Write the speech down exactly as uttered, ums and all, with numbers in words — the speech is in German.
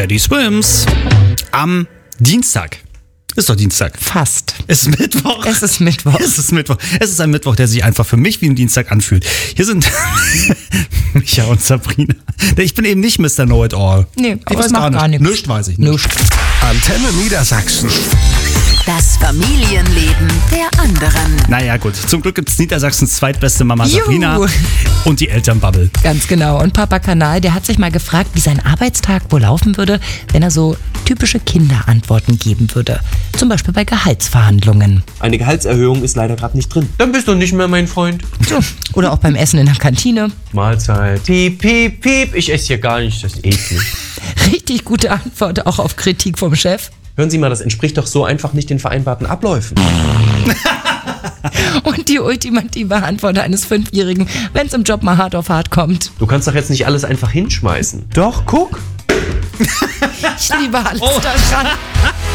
Teddy Swims. Am Dienstag. Ist doch Dienstag. Fast. Es ist Mittwoch. Es ist Mittwoch. Es ist Mittwoch. Es ist ein Mittwoch, der sich einfach für mich wie ein Dienstag anfühlt. Hier sind Micha und Sabrina. Ich bin eben nicht Mister Know-it-all. Nee, ich aber weiß es macht gar nicht. gar nichts. Nichts weiß ich nicht. Nichts. Antenne Niedersachsen. Das Familienleben der anderen. Naja, gut. Zum Glück gibt es Niedersachsens zweitbeste Mama Juhu. Sabrina und die Elternbubble. Ganz genau. Und Papa Kanal, der hat sich mal gefragt, wie sein Arbeitstag wohl laufen würde, wenn er so typische Kinderantworten geben würde. Zum Beispiel bei Gehaltsverhandlungen. Eine Gehaltserhöhung ist leider gerade nicht drin. Dann bist du nicht mehr mein Freund. So. Oder auch beim Essen in der Kantine. Mahlzeit. Piep, piep, piep. Ich esse hier gar nicht, das ist eklig. Richtig gute Antwort auch auf Kritik vom Chef. Hören Sie mal, das entspricht doch so einfach nicht den vereinbarten Abläufen. Und die ultimative Antwort eines Fünfjährigen, wenn es im Job mal hart auf hart kommt. Du kannst doch jetzt nicht alles einfach hinschmeißen. Doch, guck. Ich liebe alles daran.